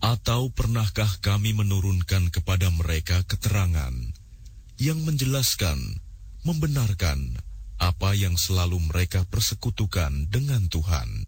Atau pernahkah kami menurunkan kepada mereka keterangan yang menjelaskan, membenarkan apa yang selalu mereka persekutukan dengan Tuhan?